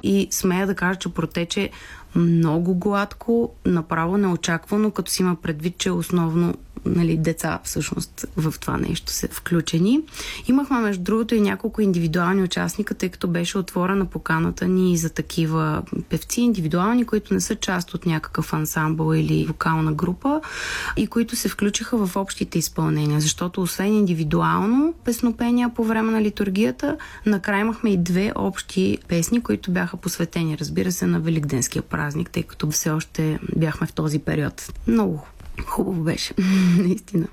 и смея да кажа, че протече много гладко, направо неочаквано, като си има предвид, че основно деца всъщност в това нещо са включени. Имахме между другото и няколко индивидуални участника, тъй като беше отворена поканата ни за такива певци индивидуални, които не са част от някакъв ансамбъл или вокална група и които се включиха в общите изпълнения, защото освен индивидуално песнопения по време на литургията, накрая имахме и 2 общи песни, които бяха посветени, разбира се, на Великденския празник, тъй като все още бяхме в този период. Много хубаво беше, наистина.